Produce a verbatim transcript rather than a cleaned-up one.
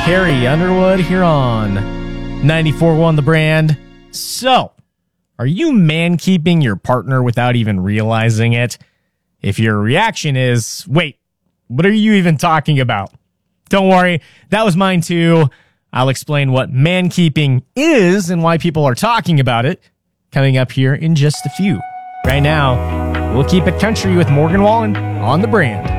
Carrie Underwood here on ninety-four point one The Brand. So, are you man-keeping your partner without even realizing it? If your reaction is, wait, what are you even talking about? Don't worry, that was mine too. I'll explain what man-keeping is and why people are talking about it coming up here in just a few. Right now, we'll keep it country with Morgan Wallen on The Brand.